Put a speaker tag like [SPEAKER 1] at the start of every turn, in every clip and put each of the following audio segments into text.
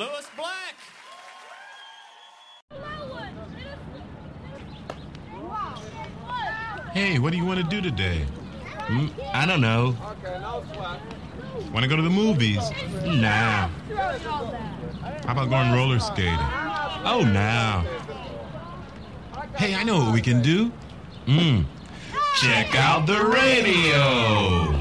[SPEAKER 1] Lewis Black.
[SPEAKER 2] Hey, what do you want to do today? I don't know.
[SPEAKER 3] Okay, no sweat.
[SPEAKER 2] Want to go to the movies? Nah. How about going roller skating? Oh, nah. Hey, I know what we can do. Check out the radio.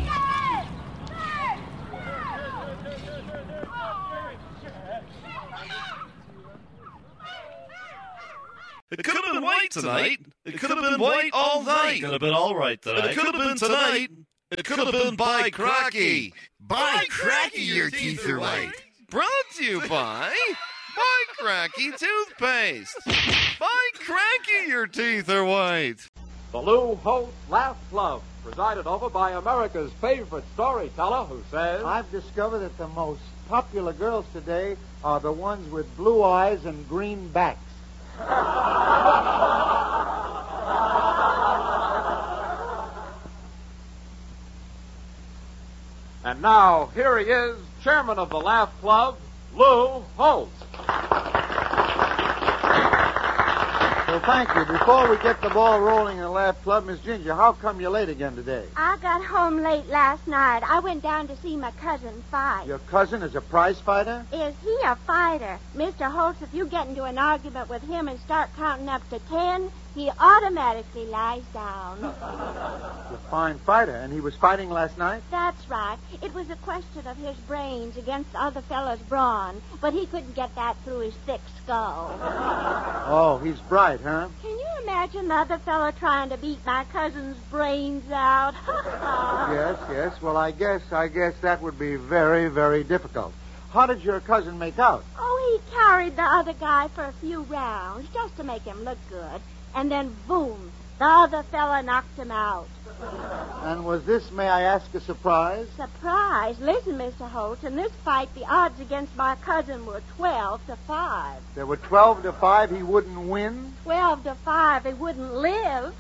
[SPEAKER 4] It could have been white tonight. It could have been white all night.
[SPEAKER 1] Could have been all right tonight.
[SPEAKER 4] It could have been tonight. It could have been by Cracky.
[SPEAKER 5] By Cracky, your teeth are white.
[SPEAKER 4] Brought to you by Cracky Toothpaste. By Cracky, your teeth are white.
[SPEAKER 3] The Lou Holt Laugh Club, presided over by America's favorite storyteller who says,
[SPEAKER 6] I've discovered that the most popular girls today are the ones with blue eyes and green backs.
[SPEAKER 3] And now, here he is, chairman of the Laugh Club, Lou Holt.
[SPEAKER 6] Well, thank you. Before we get the ball rolling in the Laugh Club, Miss Ginger, how come you're late again today?
[SPEAKER 7] I got home late last night. I went down to see my cousin fight.
[SPEAKER 6] Your cousin is a prize fighter?
[SPEAKER 7] Is he a fighter? Mr. Holtz, if you get into an argument with him and start counting up to 10, he automatically lies down.
[SPEAKER 6] He's a fine fighter, and he was fighting last night?
[SPEAKER 7] That's right. It was a question of his brains against the other fellow's brawn, but he couldn't get that through his thick skull.
[SPEAKER 6] Oh, he's bright, huh?
[SPEAKER 7] Can you imagine the other fellow trying to beat my cousin's brains out?
[SPEAKER 6] Yes. Well, I guess that would be very, very difficult. How did your cousin make out?
[SPEAKER 7] Oh, he carried the other guy for a few rounds just to make him look good. And then, boom, the other fella knocked him out.
[SPEAKER 6] And was this, may I ask, a surprise?
[SPEAKER 7] Surprise? Listen, Mr. Holt, in this fight, the odds against my cousin were 12-5.
[SPEAKER 6] There were 12-5, he wouldn't win?
[SPEAKER 7] 12-5, he wouldn't live.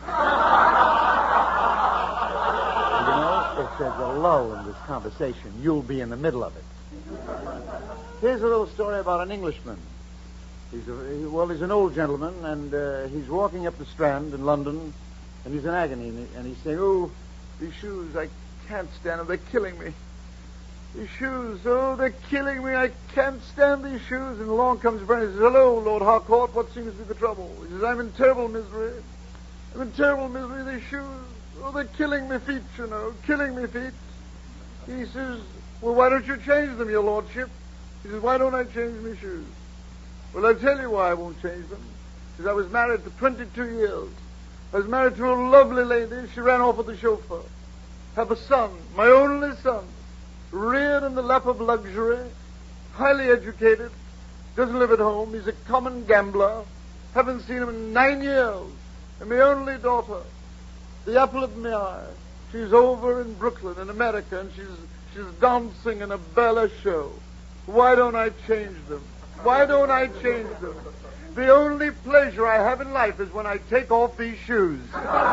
[SPEAKER 6] You know, if there's a lull in this conversation, you'll be in the middle of it. Here's a little story about an Englishman. He's an old gentleman, and he's walking up the Strand in London, and he's in agony, and he's saying, "Oh, these shoes, I can't stand them. They're killing me. These shoes, oh, they're killing me. I can't stand these shoes." And along comes a friend and says, "Hello, Lord Harcourt, what seems to be the trouble?" He says, "I'm in terrible misery. I'm in terrible misery. These shoes, oh, they're killing me feet, you know, killing me feet." He says, "Well, why don't you change them, your lordship?" He says, "Why don't I change my shoes?" "Well, I'll tell you why I won't change them. Because I was married for 22 years. I was married to a lovely lady. She ran off with the chauffeur. Have a son, my only son, reared in the lap of luxury, highly educated, doesn't live at home. He's a common gambler. Haven't seen him in 9 years. And my only daughter, the apple of my eye, she's over in Brooklyn in America, and she's dancing in a ballet show. Why don't I change them? Why don't I change them? The only pleasure I have in life is when I take off these shoes."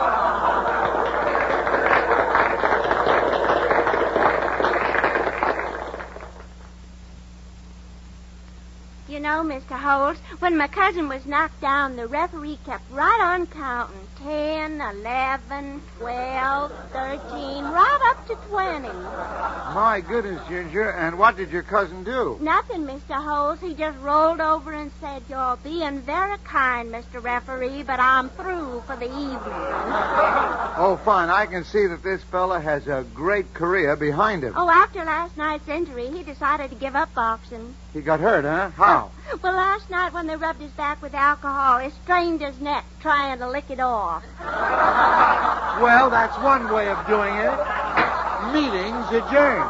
[SPEAKER 7] You know, Mr. Holt, when my cousin was knocked down, the referee kept right on counting. 10, 11, 12, 13, right up to 20.
[SPEAKER 6] My goodness, Ginger, and what did your cousin do?
[SPEAKER 7] Nothing, Mr. Holt. He just rolled over and said, "You're being very kind, Mr. Referee, but I'm through for the evening."
[SPEAKER 6] Oh, fine. I can see that this fella has a great career behind him.
[SPEAKER 7] Oh, after last night's injury, he decided to give up boxing.
[SPEAKER 6] He got hurt, huh? How?
[SPEAKER 7] Well, last night when they rubbed his back with alcohol, it strained his neck trying to lick it off.
[SPEAKER 6] Well, that's one way of doing it. Meetings adjourned.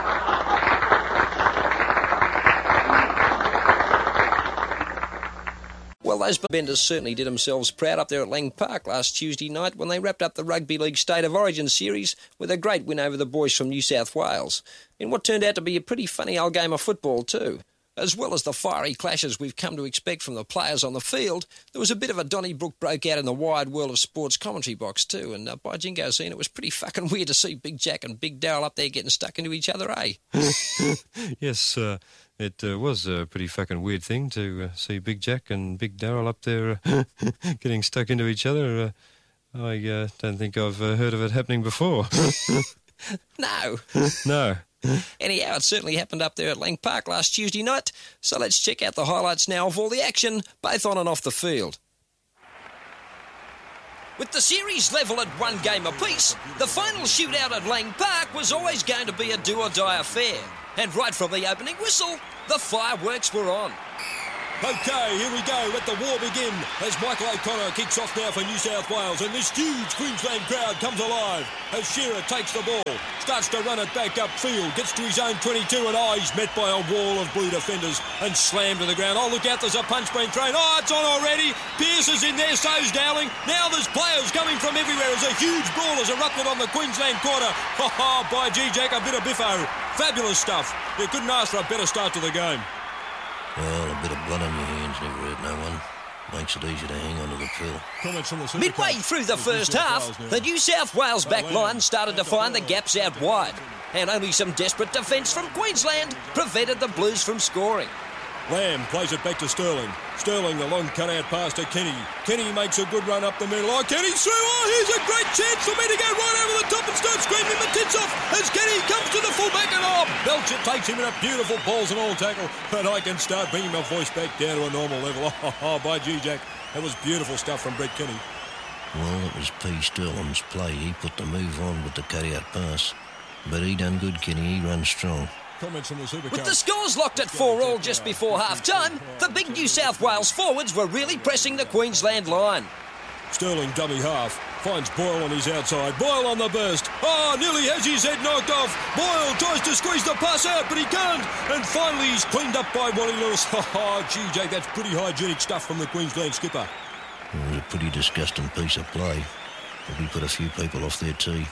[SPEAKER 8] Well, those benders certainly did themselves proud up there at Lang Park last Tuesday night when they wrapped up the Rugby League State of Origin series with a great win over the boys from New South Wales, in what turned out to be a pretty funny old game of football too. As well as the fiery clashes we've come to expect from the players on the field, there was a bit of a Donnybrook broke out in the wide world of sports commentary box too, and by jingo scene, it was pretty fucking weird to see Big Jack and Big Daryl up there getting stuck into each other, eh?
[SPEAKER 1] Yes, it was a pretty fucking weird thing to see Big Jack and Big Daryl up there getting stuck into each other. I don't think I've heard of it happening before.
[SPEAKER 8] No.
[SPEAKER 1] No.
[SPEAKER 8] Anyhow, it certainly happened up there at Lang Park last Tuesday night, so let's check out the highlights now of all the action, both on and off the field. With the series level at 1 game apiece, the final shootout at Lang Park was always going to be a do-or-die affair. And right from the opening whistle, the fireworks were on.
[SPEAKER 9] OK, here we go. Let the war begin as Michael O'Connor kicks off now for New South Wales, and this huge Queensland crowd comes alive as Shearer takes the ball, starts to run it back upfield, gets to his own 22, and he's met by a wall of Blue defenders and slammed to the ground. Oh, look out, there's a punch being thrown. Oh, it's on already. Pearce is in there, so's Dowling. Now there's players coming from everywhere as a huge brawl has erupted on the Queensland quarter. Oh, by G-Jack, a bit of biffo. Fabulous stuff. You couldn't ask for a better start to the game.
[SPEAKER 10] Well, a bit of blood on your hands never hurt no one. Makes it easier to hang on to the pill.
[SPEAKER 8] Midway through the first half, the New South Wales back line started to find the gaps out wide, and only some desperate defence from Queensland prevented the Blues from scoring.
[SPEAKER 9] Lamb plays it back to Sterling. Sterling, the long cut-out pass to Kenny. Kenny makes a good run up the middle. Oh, Kenny's through. Oh, here's a great chance for me to go right over the top and start screaming my tits off as Kenny comes to the fullback and Belcher takes him in a beautiful balls and all tackle. And I can start bringing my voice back down to a normal level. Oh, by G-Jack. That was beautiful stuff from Brett Kenny.
[SPEAKER 10] Well, it was P. Sterling's play. He put the move on with the cut-out pass. But he done good, Kenny. He runs strong.
[SPEAKER 8] With the scores locked at 4-4 just before half-time, the big New South Wales forwards were really pressing the Queensland line.
[SPEAKER 9] Sterling dummy half, finds Boyle on his outside. Boyle on the burst. Oh, nearly has his head knocked off. Boyle tries to squeeze the pass out, but he can't. And finally he's cleaned up by Wally Lewis. Oh, gee, Jake, that's pretty hygienic stuff from the Queensland skipper.
[SPEAKER 10] It was a pretty disgusting piece of play. Probably put a few people off their tee.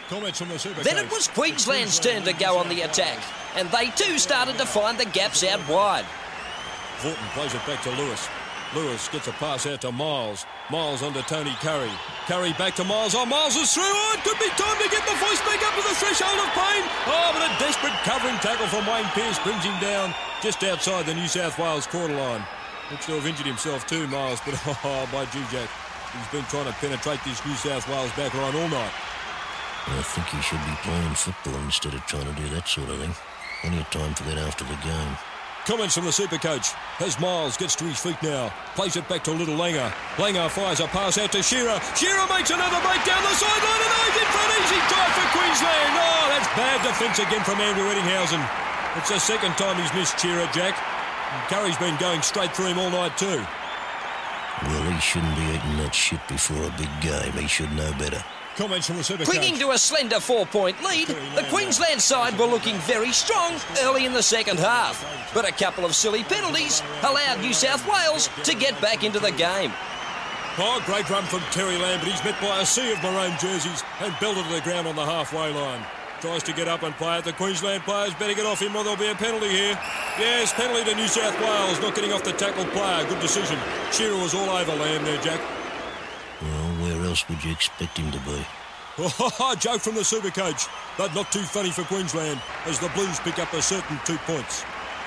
[SPEAKER 8] Then it was Queensland's turn to go on the attack, and they too started to find the gaps out wide.
[SPEAKER 9] Vorton plays it back to Lewis. Lewis gets a pass out to Miles. Miles under Tony Curry. Curry back to Miles. Oh, Miles is through. Oh, it could be time to get the voice back up to the threshold of pain. Oh, but a desperate covering tackle from Wayne Pearce brings him down just outside the New South Wales quarter line. Looks to have injured himself too, Miles, but by G-Jack. He's been trying to penetrate this New South Wales back line all night.
[SPEAKER 10] I think he should be playing football instead of trying to do that sort of thing. Plenty of time for that after the game.
[SPEAKER 9] Comments from the Supercoach as Miles gets to his feet now. Plays it back to Little Langer. Langer fires a pass out to Shearer. Shearer makes another break down the sideline and he's in front. Easy try for Queensland. Oh, that's bad defence again from Andrew Eddinghausen. It's the second time he's missed Shearer, Jack. And Curry's been going straight through him all night too.
[SPEAKER 10] Well, he shouldn't be eating that shit before a big game. He should know better.
[SPEAKER 9] Comments from the Supercoach.
[SPEAKER 8] Clinging to a slender 4-point lead, the Queensland side were looking very strong early in the second half. But a couple of silly penalties allowed New South Wales to get back into the game.
[SPEAKER 9] Oh, great run from Terry Lambert. He's met by a sea of maroon jerseys and belted to the ground on the halfway line. Tries to get up and play it. The Queensland players better get off him or there'll be a penalty here. Yes, penalty to New South Wales, not getting off the tackle player. Good decision. Shearer was all over Lamb there, Jack.
[SPEAKER 10] Well, where else would you expect him to be?
[SPEAKER 9] Oh, joke from the Supercoach, but not too funny for Queensland as the Blues pick up a certain 2 points.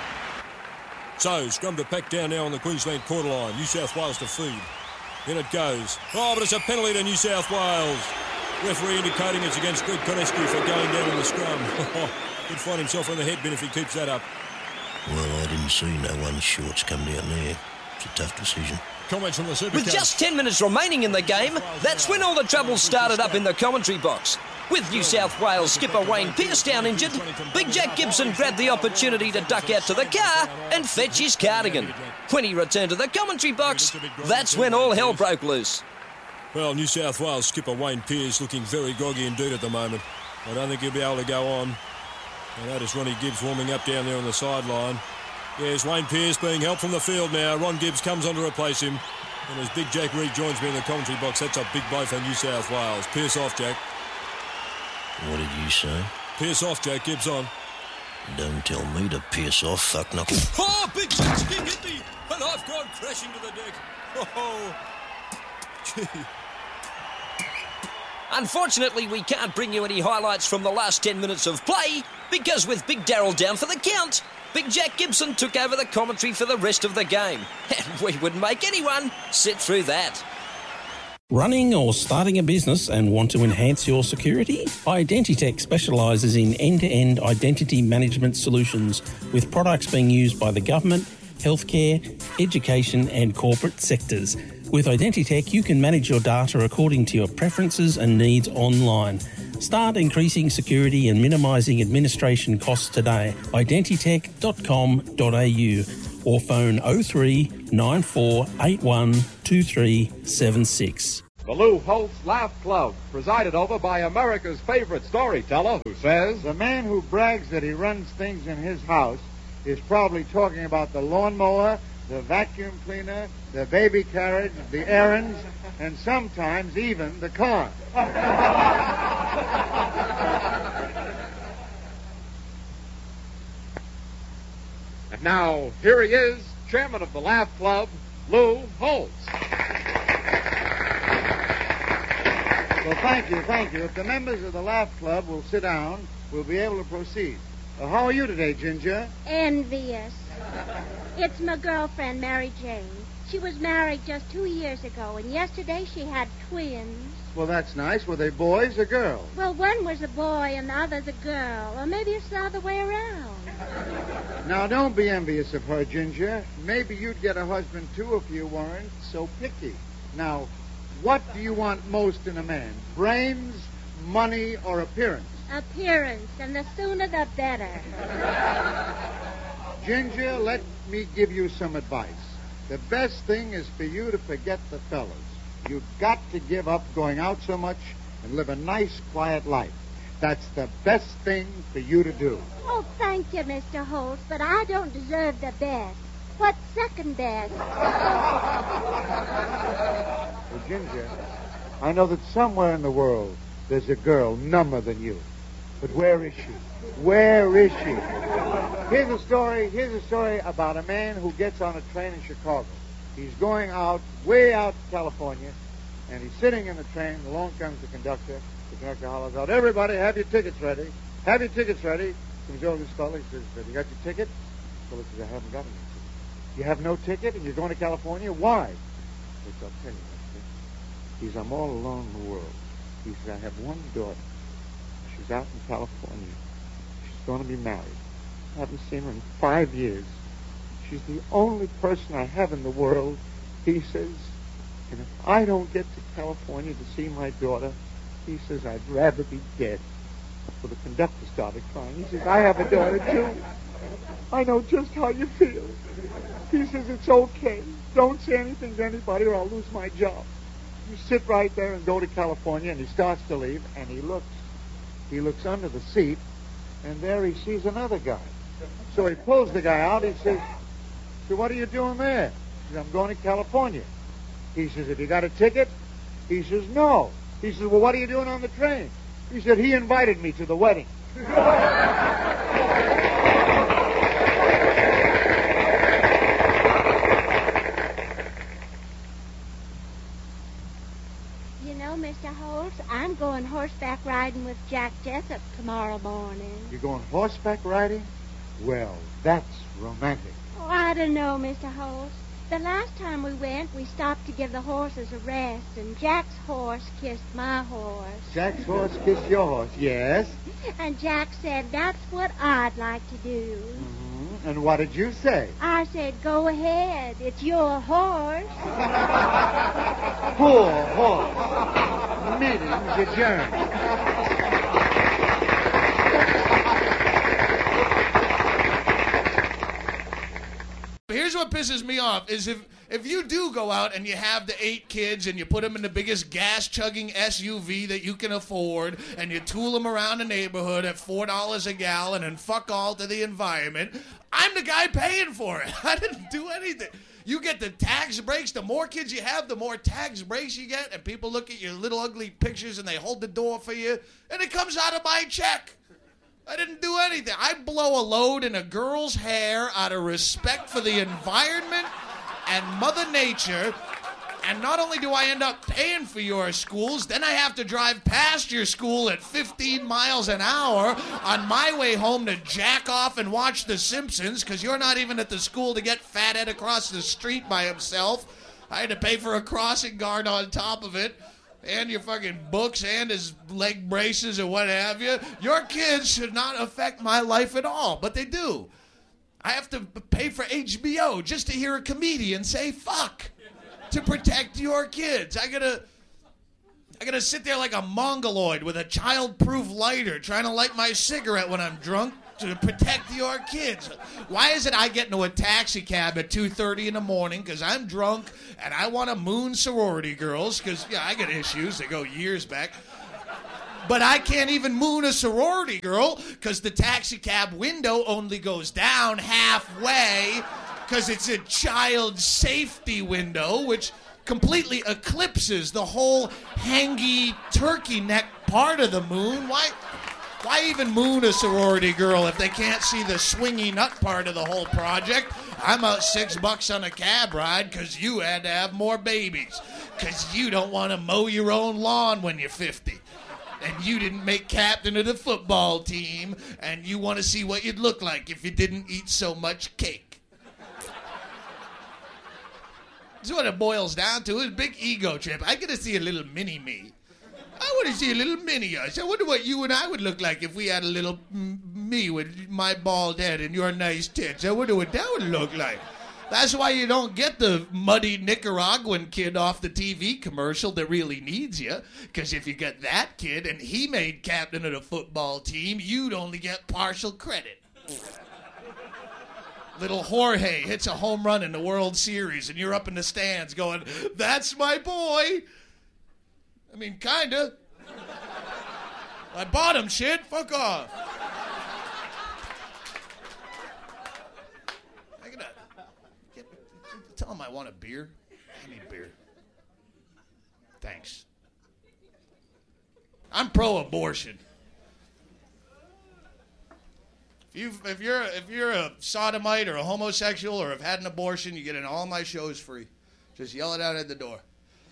[SPEAKER 9] So, scrum to pack down now on the Queensland quarter line. New South Wales to feed. In it goes. Oh, but it's a penalty to New South Wales. Referee indicating it's against Greg Konescu for going down in the scrum. Could find himself in the head bin if he keeps that up.
[SPEAKER 10] Well, I didn't see no one's shorts come down there. It's a tough decision.
[SPEAKER 9] Comments from the Supercoach.
[SPEAKER 8] With just 10 minutes remaining in the game, that's when all the trouble started up in the commentary box. With New South Wales skipper Wayne Pearce down injured, Big Jack Gibson grabbed the opportunity to duck out to the car and fetch his cardigan. When he returned to the commentary box, that's when all hell broke loose.
[SPEAKER 9] Well, New South Wales skipper Wayne Pearce looking very groggy indeed at the moment. I don't think he'll be able to go on. I notice Ronnie Gibbs warming up down there on the sideline. Yes, Wayne Pearce being helped from the field now. Ron Gibbs comes on to replace him. And as Big Jack rejoins me in the commentary box, that's a big blow for New South Wales. Pearce off, Jack.
[SPEAKER 10] What did you say?
[SPEAKER 9] Pearce off, Jack. Gibbs on.
[SPEAKER 10] Don't tell me to piss off, fuck knuckle.
[SPEAKER 9] Oh, Big Jack's kick hit me, and I've gone crashing to the deck. Oh, gee.
[SPEAKER 8] Unfortunately, we can't bring you any highlights from the last 10 minutes of play because with Big Daryl down for the count, Big Jack Gibson took over the commentary for the rest of the game. And we wouldn't make anyone sit through that.
[SPEAKER 11] Running or starting a business and want to enhance your security? Identitech specialises in end-to-end identity management solutions with products being used by the government, healthcare, education and corporate sectors. With Identitech, you can manage your data according to your preferences and needs online. Start increasing security and minimising administration costs today. Identitech.com.au or phone 03 9481 2376.
[SPEAKER 3] The Lou Holtz Laugh Club, presided over by America's favorite storyteller who says,
[SPEAKER 6] The man who brags that he runs things in his house is probably talking about the lawnmower, the vacuum cleaner, the baby carriage, the errands, and sometimes even the car.
[SPEAKER 3] And now, here he is, chairman of the Laugh Club, Lou Holtz.
[SPEAKER 6] Well, thank you. If the members of the Laugh Club will sit down, we'll be able to proceed. How are you today, Ginger?
[SPEAKER 7] Envious. It's my girlfriend, Mary Jane. She was married just 2 years ago, and yesterday she had twins.
[SPEAKER 6] Well, that's nice. Were they boys or girls?
[SPEAKER 7] Well, one was a boy and the other's a girl. Or maybe it's the other way around.
[SPEAKER 6] Now, don't be envious of her, Ginger. Maybe you'd get a husband, too, if you weren't so picky. Now, what do you want most in a man? Brains, money, or appearance?
[SPEAKER 7] Appearance, and the sooner the better.
[SPEAKER 6] Ginger, let me give you some advice. The best thing is for you to forget the fellas. You've got to give up going out so much and live a nice, quiet life. That's the best thing for you to do.
[SPEAKER 7] Oh, thank you, Mr. Holtz, but I don't deserve the best. What's second best?
[SPEAKER 6] Well, Ginger, I know that somewhere in the world there's a girl number than you. But where is she? Where is she? Here's a story about a man who gets on a train in Chicago. He's going out, way out to California, and he's sitting in the train. Along comes the conductor. The conductor hollers out, "Everybody, have your tickets ready. Have your tickets ready." Comes over to the fellow. He says, "You got your ticket?" The fellow says, "I haven't got any ticket." "You have no ticket and you're going to California? Why?" He says, "I'll tell you, mister." He says, "I'm all alone in the world." He says, "I have one daughter. She's out in California. She's going to be married. I haven't seen her in 5 years. She's the only person I have in the world." He says, "And if I don't get to California to see my daughter," he says, "I'd rather be dead." So the conductor started crying. He says, "I have a daughter, too. I know just how you feel." He says, "It's okay. Don't say anything to anybody or I'll lose my job. You sit right there and go to California." And he starts to leave, and he looks under the seat, and there he sees another guy. So he pulls the guy out. He says, "So what are you doing there?" He says, "I'm going to California." He says, "Have you got a ticket?" He says, "No." He says, "Well, what are you doing on the train?" He said, "He invited me to the wedding."
[SPEAKER 7] You know, Mr. Holtz, I'm going horseback riding with Jack Jessup tomorrow morning.
[SPEAKER 6] You're going horseback riding? Well, that's romantic.
[SPEAKER 7] Oh, I don't know, Mr. Holtz. The last time we went, we stopped to give the horses a rest, and Jack's horse kissed my horse.
[SPEAKER 6] Jack's horse kissed your horse, yes.
[SPEAKER 7] And Jack said, "That's what I'd like to do."
[SPEAKER 6] Mm-hmm. And what did you say?
[SPEAKER 7] I said, "Go ahead. It's your horse."
[SPEAKER 6] Poor horse. Meeting's adjourned.
[SPEAKER 12] Here's what pisses me off is if you do go out and you have the 8 kids and you put them in the biggest gas-chugging SUV that you can afford and you tool them around the neighborhood at $4 a gallon and fuck all to the environment, I'm the guy paying for it. I didn't do anything. You get the tax breaks. The more kids you have, the more tax breaks you get, and people look at your little ugly pictures and they hold the door for you, and it comes out of my check. I didn't do anything. I blow a load in a girl's hair out of respect for the environment and Mother Nature. And not only do I end up paying for your schools, then I have to drive past your school at 15 miles an hour on my way home to jack off and watch The Simpsons because you're not even at the school to get Fat Ed across the street by himself. I had to pay for a crossing guard on top of it. And your fucking books and his leg braces or what have you. Your kids should not affect my life at all, but they do. I have to pay for HBO just to hear a comedian say fuck to protect your kids. I gotta sit there like a mongoloid with a child-proof lighter trying to light my cigarette when I'm drunk to protect your kids. Why is it I get into a taxi cab at 2:30 in the morning because I'm drunk and I want to moon sorority girls because, yeah, I got issues that go years back. But I can't even moon a sorority girl because the taxi cab window only goes down halfway because it's a child safety window, which completely eclipses the whole hangy turkey neck part of the moon. Why even moon a sorority girl if they can't see the swingy nut part of the whole project? I'm out $6 on a cab ride because you had to have more babies. Because you don't want to mow your own lawn when you're 50. And you didn't make captain of the football team. And you want to see what you'd look like if you didn't eat so much cake. That's what it boils down to. It's a big ego trip. I get to see a little mini-me. I want to see a little mini-us. I wonder what you and I would look like if we had a little me with my bald head and your nice tits. I wonder what that would look like. That's why you don't get the muddy Nicaraguan kid off the TV commercial that really needs you. Because if you get that kid and he made captain of the football team, you'd only get partial credit. Little Jorge hits a home run in the World Series and you're up in the stands going, "That's my boy." I mean, kinda. I bought him, shit. Fuck off. I gotta tell him I want a beer. I need beer. Thanks. I'm pro-abortion. If you're a sodomite or a homosexual or have had an abortion, you get in all my shows free. Just yell it out at the door.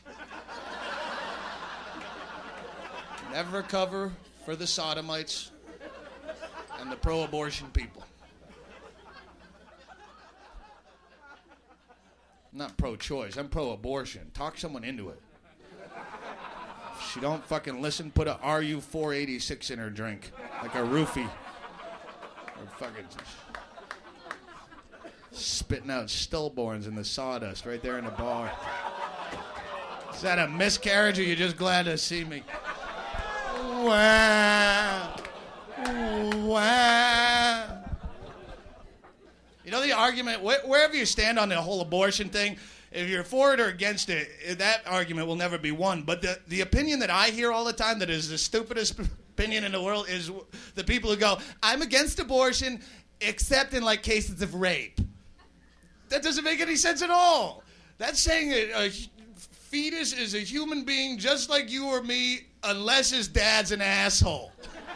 [SPEAKER 12] Never cover for the sodomites and the pro-abortion people. I'm not pro-choice. I'm pro-abortion. Talk someone into it. If she don't fucking listen, put a RU-486 in her drink. Like a roofie. Or fucking spitting out stillborns in the sawdust right there in the bar. Is that a miscarriage or you just glad to see me? Wow. Wow. You know the argument, wherever you stand on the whole abortion thing, if you're for it or against it, that argument will never be won. But the opinion that I hear all the time that is the stupidest opinion in the world is the people who go, "I'm against abortion except in like cases of rape." That doesn't make any sense at all. That's saying a fetus is a human being just like you or me unless his dad's an asshole.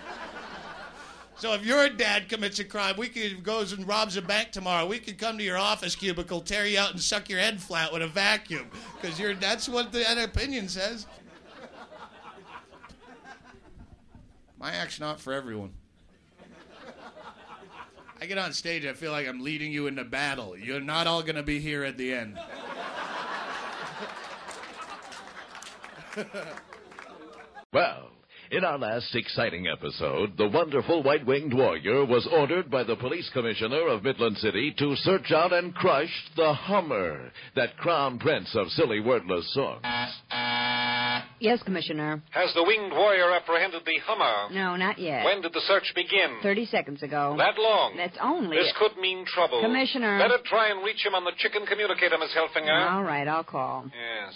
[SPEAKER 12] So if your dad commits a crime, goes and robs a bank tomorrow, we could come to your office cubicle, tear you out, and suck your head flat with a vacuum. Because that's what that opinion says. My act's not for everyone. I get on stage, I feel like I'm leading you into battle. You're not all going to be here at the end.
[SPEAKER 13] Well, in our last exciting episode, the wonderful white-winged warrior was ordered by the police commissioner of Midland City to search out and crush the Hummer, that crown prince of silly wordless songs.
[SPEAKER 14] Yes, Commissioner.
[SPEAKER 15] Has the winged warrior apprehended the Hummer?
[SPEAKER 14] No, not yet.
[SPEAKER 15] When did the search begin?
[SPEAKER 14] 30 seconds ago.
[SPEAKER 15] That long?
[SPEAKER 14] That's only...
[SPEAKER 15] This could mean trouble.
[SPEAKER 14] Commissioner.
[SPEAKER 15] Better try and reach him on the chicken communicator, Miss Helfinger.
[SPEAKER 14] All right, I'll call.
[SPEAKER 15] Yes.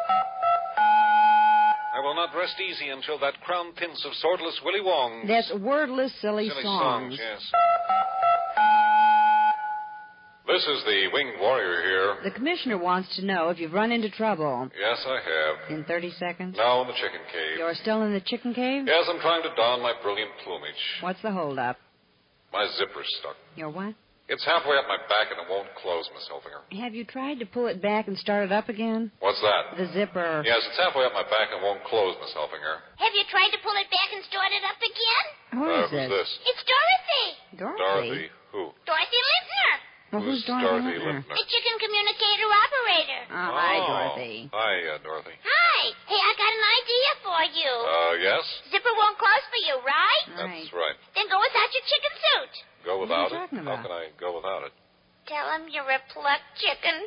[SPEAKER 15] I will not rest easy until that crown prince of swordless Willy Wong.
[SPEAKER 14] That's wordless silly
[SPEAKER 15] songs.
[SPEAKER 14] Yes.
[SPEAKER 15] This is the Winged Warrior here.
[SPEAKER 14] The commissioner wants to know if you've run into trouble.
[SPEAKER 15] Yes, I have.
[SPEAKER 14] In 30 seconds?
[SPEAKER 15] Now in the chicken cave.
[SPEAKER 14] You're still in the chicken cave?
[SPEAKER 15] Yes, I'm trying to don my brilliant plumage.
[SPEAKER 14] What's the holdup?
[SPEAKER 15] My zipper's stuck.
[SPEAKER 14] Your what?
[SPEAKER 15] It's halfway up my back and it won't close, Miss Helfinger.
[SPEAKER 14] Have you tried to pull it back and start it up again?
[SPEAKER 15] What's that?
[SPEAKER 14] The zipper.
[SPEAKER 15] Yes, it's halfway up my back and won't close, Miss Helfinger.
[SPEAKER 7] Have you tried to pull it back and start it up again?
[SPEAKER 14] Who is
[SPEAKER 15] Who's this?
[SPEAKER 7] It's Dorothy.
[SPEAKER 15] Dorothy? Who?
[SPEAKER 7] Dorothy Lintner.
[SPEAKER 14] Well, who's
[SPEAKER 15] Dorothy
[SPEAKER 14] Lintner?
[SPEAKER 15] Lintner?
[SPEAKER 7] The chicken communicator operator.
[SPEAKER 14] Oh, hi, Dorothy.
[SPEAKER 15] Hi, Dorothy.
[SPEAKER 7] Hi. Hey, I got an idea for you.
[SPEAKER 15] Yes?
[SPEAKER 7] Zipper won't close for you, right?
[SPEAKER 15] That's right.
[SPEAKER 7] Then go without your chicken suit.
[SPEAKER 15] Go without
[SPEAKER 14] What are you
[SPEAKER 15] it?
[SPEAKER 14] talking
[SPEAKER 15] How
[SPEAKER 14] about?
[SPEAKER 15] can I go without it?
[SPEAKER 7] Tell him you're a plucked chicken.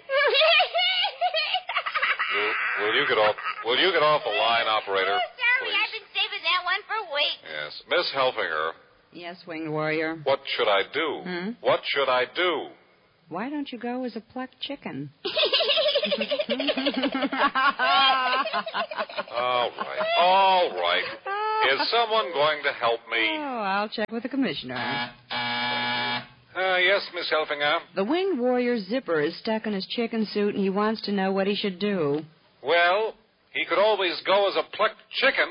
[SPEAKER 15] Will you get off the line, operator?
[SPEAKER 7] Sorry,
[SPEAKER 15] Please.
[SPEAKER 7] I've been saving that one for weeks.
[SPEAKER 15] Yes. Miss Helfinger,
[SPEAKER 14] Yes, Winged Warrior.
[SPEAKER 15] what should I do? What should I do?
[SPEAKER 14] Why don't you go as a plucked chicken?
[SPEAKER 15] All right. Is someone going to help me?
[SPEAKER 14] Oh, I'll check with the commissioner.
[SPEAKER 15] Yes, Miss Helfinger.
[SPEAKER 14] The Winged Warrior's zipper is stuck in his chicken suit, and he wants to know what he should do.
[SPEAKER 15] Well, he could always go as a plucked chicken.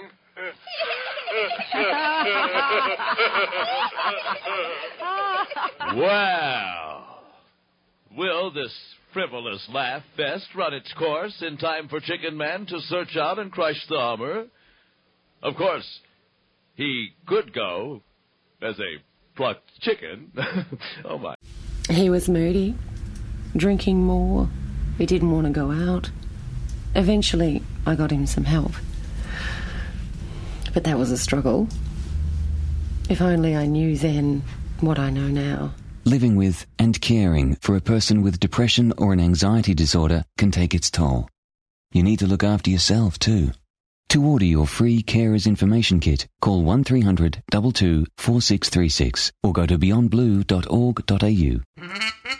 [SPEAKER 13] Wow. Will this frivolous laugh fest run its course in time for Chicken Man to search out and crush the Hummer? Of course, he could go as a plucked chicken. Oh, my.
[SPEAKER 16] He was moody, drinking more. He didn't want to go out. Eventually, I got him some help. But that was a struggle. If only I knew then what I know now.
[SPEAKER 17] Living with and caring for a person with depression or an anxiety disorder can take its toll. You need to look after yourself too. To order your free Carers Information Kit, call 1300 22 4636 or go to beyondblue.org.au.